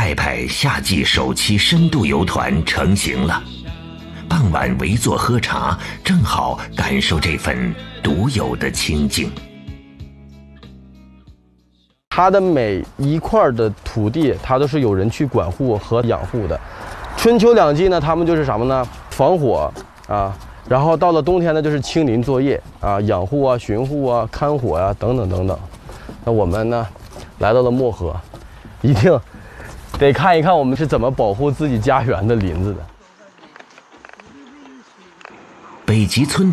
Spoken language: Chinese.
派派夏季首期深度游团成型了。傍晚围坐喝茶，正好感受这份独有的清静。 它的每一块的土地，它都是有人去管护和养护的。春秋两季呢，他们就是什么呢？防火啊，然后到了冬天呢，就是清林作业啊，养护啊、巡护啊、看火啊等等等等。那我们呢，来到了漠河，一定得看一看我们是怎么保护自己家园的林子的。 北极村